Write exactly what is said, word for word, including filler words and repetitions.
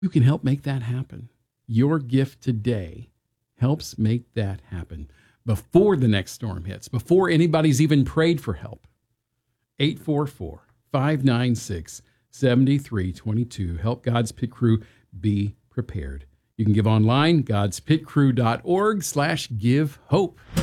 You can help make that happen. Your gift today helps make that happen before the next storm hits, before anybody's even prayed for help. eight four four, five nine six, seven three two two. Help God's Pit Crew be prepared. You can give online, godspitcrew.org slash give hope.